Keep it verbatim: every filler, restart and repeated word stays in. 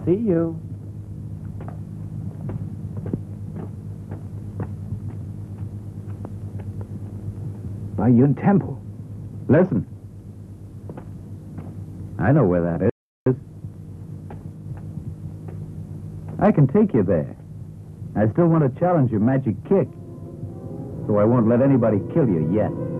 See you. By Yun Temple. Listen. I know where that is. I can take you there. I still want to challenge your magic kick. So I won't let anybody kill you yet.